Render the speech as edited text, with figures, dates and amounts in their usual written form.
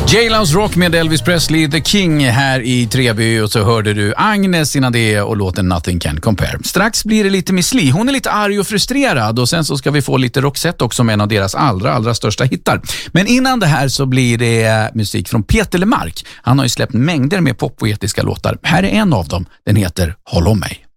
Jailhouse Rock med Elvis Presley, The King här i Treby, och så hörde du Agnes innan det och låten Nothing Can Compare. Strax blir det lite Miss Li. Hon är lite arg och frustrerad, och sen så ska vi få lite Roxette också med en av deras allra största hittar. Men innan det här så blir det musik från Peter Lemark. Han har ju släppt mängder med poppoetiska låtar. Här är en av dem. Den heter Håll om mig.